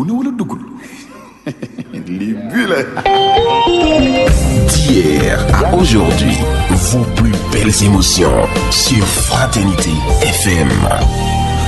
dugg na wala duggul lii bii la. D'hier à aujourd'hui, vos plus belles émotions sur Fraternité FM.